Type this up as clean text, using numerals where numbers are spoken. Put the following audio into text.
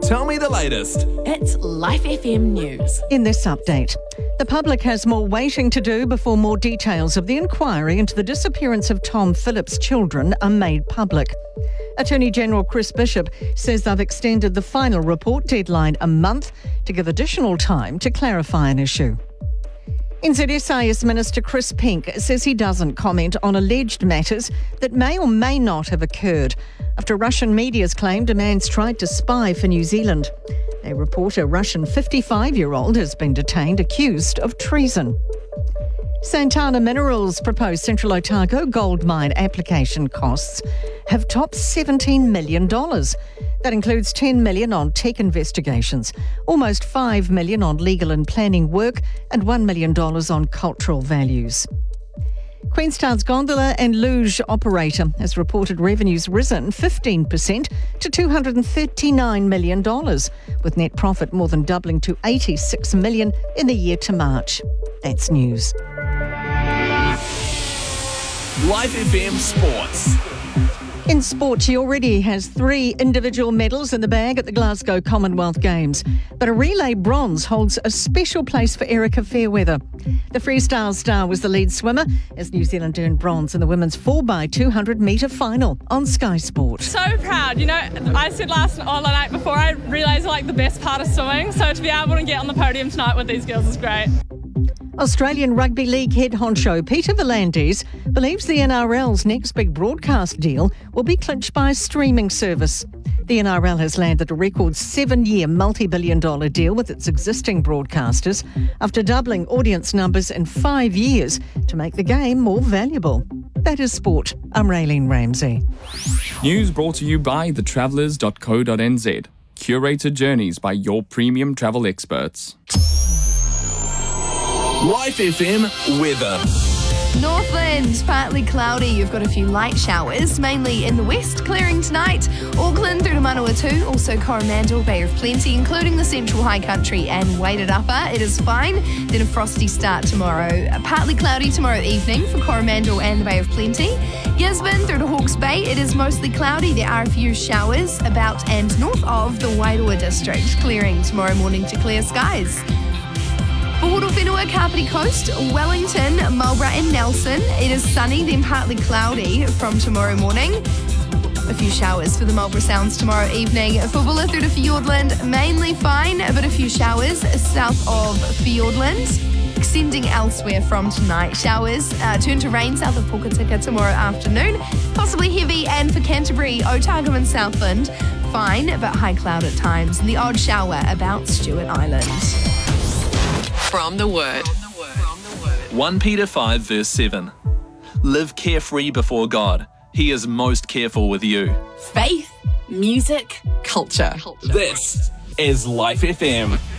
Tell me the latest. It's Life FM News. In this update, the public has more waiting to do before more details of the inquiry into the disappearance of Tom Phillips' children are made public. Attorney General Chris Bishop says they've extended the final report deadline a month to give additional time to clarify an issue. NZSIS Minister Chris Pink says he doesn't comment on alleged matters that may or may not have occurred after Russian media's claimed a man's tried to spy for New Zealand. They report a Russian 55-year-old has been detained accused of treason. Santana Minerals' proposed Central Otago gold mine application costs have topped $17 million. That includes $10 million on tech investigations, almost $5 million on legal and planning work, and $1 million on cultural values. Queenstown's gondola and luge operator has reported revenues risen 15% to $239 million, with net profit more than doubling to $86 million in the year to March. That's news. Life FM Sports. In sport, she already has 3 individual medals in the bag at the Glasgow Commonwealth Games. But a relay bronze holds a special place for Erica Fairweather. The freestyle star was the lead swimmer as New Zealand earned bronze in the women's 4x200 metre final on Sky Sport. So proud. You know, I said last night before I realised I like the best part of swimming. So to be able to get on the podium tonight with these girls is great. Australian Rugby League head honcho Peter V'landys believes the NRL's next big broadcast deal will be clinched by a streaming service. The NRL has landed a record 7-year multi-billion-dollar deal with its existing broadcasters after doubling audience numbers in 5 years to make the game more valuable. That is sport. I'm Raylene Ramsey. News brought to you by thetravellers.co.nz. Curated journeys by your premium travel experts. Life FM weather. Northland, partly cloudy. You've got a few light showers, mainly in the west, clearing tonight. Auckland through to Manawatu, also Coromandel, Bay of Plenty, including the central high country and Weighted Upper. It is fine. Then a frosty start tomorrow. Partly cloudy tomorrow evening for Coromandel and the Bay of Plenty. Gisborne through to Hawke's Bay. It is mostly cloudy. There are a few showers about and north of the Wairoa district, clearing tomorrow morning to clear skies. For Horowhenua, Kapiti Coast, Wellington, Marlborough and Nelson, it is sunny, then partly cloudy from tomorrow morning. A few showers for the Marlborough Sounds tomorrow evening. For Bulla through to Fiordland, mainly fine, but a few showers south of Fiordland. Extending elsewhere from tonight. Showers turn to rain south of Pukatika tomorrow afternoon. Possibly heavy, and for Canterbury, Otago and Southland, fine, but high cloud at times. And the odd shower about Stewart Island. From the Word. 1 Peter 5 verse 7. Live carefree before God. He is most careful with you. Faith, music, culture. This is Life FM.